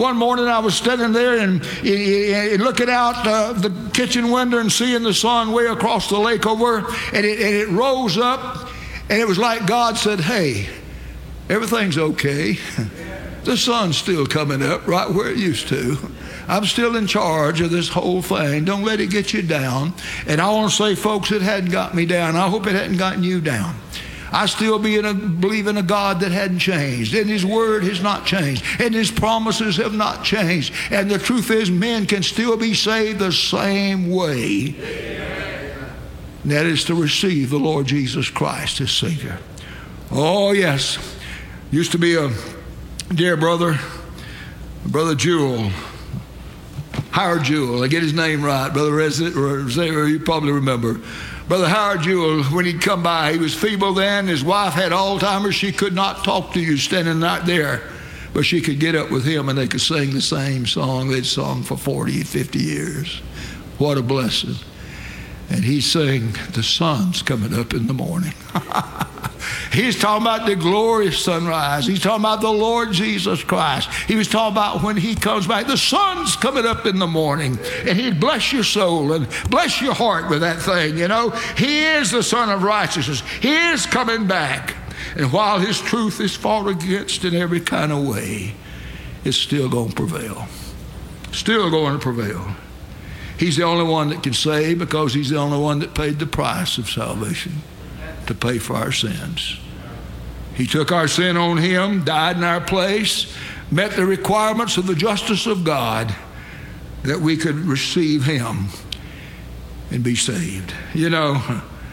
one morning I was standing there and looking out the kitchen window and seeing the sun way across the lake over, and it rose up, and it was like God said, hey, everything's okay. The sun's still coming up right where it used to. I'm still in charge of this whole thing. Don't let it get you down. And I want to say, folks, it hadn't got me down. I hope it hadn't gotten you down. I still believe in a God that hadn't changed, and His Word has not changed, and His promises have not changed. And the truth is, men can still be saved the same way. And that is to receive the Lord Jesus Christ as Savior. Oh, yes. Used to be a dear brother, Brother Jewel, Howard Jewel. I get his name right, Brother Rosario, you probably remember. Brother Howard Jewell, when he'd come by, he was feeble then. His wife had Alzheimer's. She could not talk to you standing right there. But she could get up with him and they could sing the same song they'd sung for 40, 50 years. What a blessing. And he sang, the sun's coming up in the morning. He's talking about the glorious sunrise. He's talking about the Lord Jesus Christ. He was talking about when He comes back. The sun's coming up in the morning, and He'd bless your soul and bless your heart with that thing, you know. He is the Son of righteousness. He is coming back. And while His truth is fought against in every kind of way, it's still going to prevail. Still going to prevail. He's the only one that can save because He's the only one that paid the price of salvation to pay for our sins. He took our sin on Him, died in our place, met the requirements of the justice of God that we could receive Him and be saved. You know,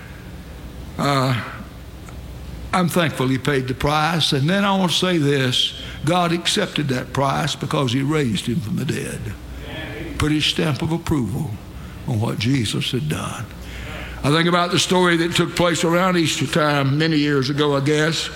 I'm thankful He paid the price. And then I want to say this, God accepted that price because He raised Him from the dead. Put His stamp of approval on what Jesus had done. I think about the story that took place around Easter time many years ago, I guess.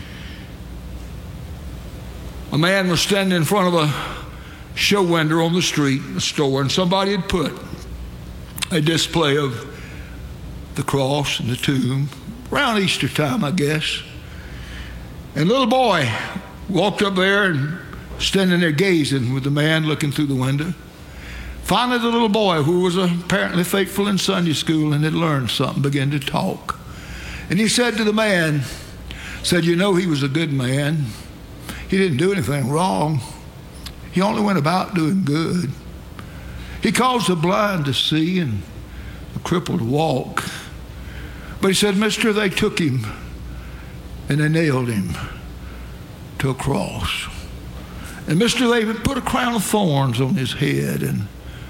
A man was standing in front of a show window on the street, a store, and somebody had put a display of the cross and the tomb around Easter time, I guess. And a little boy walked up there and standing there gazing with the man looking through the window. Finally, the little boy, who was apparently faithful in Sunday school and had learned something, began to talk. And he said to the man, said, you know, he was a good man. He didn't do anything wrong. He only went about doing good. He caused the blind to see and the crippled to walk. But he said, mister, they took him and they nailed him to a cross. And mister, they put a crown of thorns on his head, and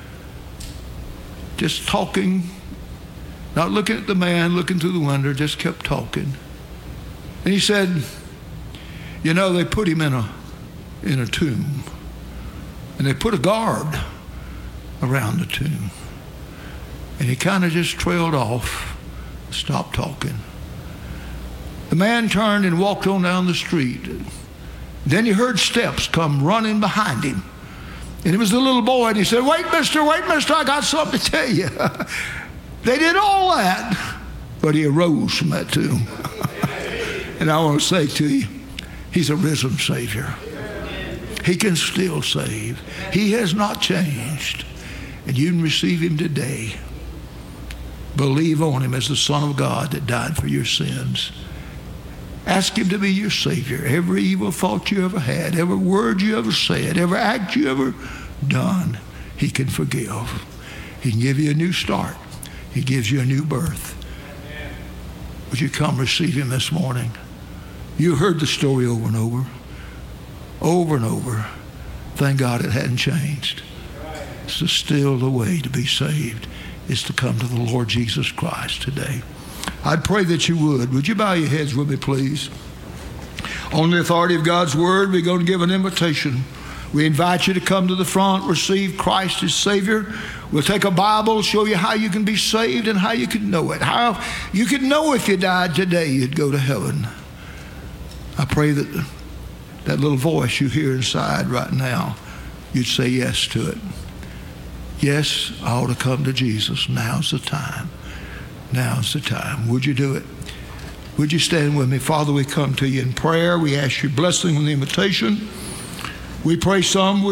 just talking, not looking at the man, looking through the window, just kept talking. And he said, you know, they put him in a tomb, and they put a guard around the tomb. And he kind of just trailed off, stopped talking. The man turned and walked on down the street. Then he heard steps come running behind him. And it was the little boy, and he said, wait, mister, I got something to tell you. They did all that, but he arose from that tomb. And I want to say to you, He's a risen Savior. He can still save. He has not changed. And you can receive Him today. Believe on Him as the Son of God that died for your sins. Ask Him to be your Savior. Every evil thought you ever had, every word you ever said, every act you ever done, He can forgive. He can give you a new start. He gives you a new birth. Would you come receive Him this morning? You heard the story over and over. Over and over. Thank God it hadn't changed. It's still the way to be saved is to come to the Lord Jesus Christ today. I'd pray that you would. Would you bow your heads with me, please? On the authority of God's Word, we're going to give an invitation. We invite you to come to the front, receive Christ as Savior. We'll take a Bible, show you how you can be saved and how you can know it. How you can know if you died today, you'd go to heaven. I pray that that little voice you hear inside right now, you'd say yes to it. Yes, I ought to come to Jesus. Now's the time. Now's the time. Would you do it? Would you stand with me? Father, we come to you in prayer. We ask your blessing on the invitation. We pray some would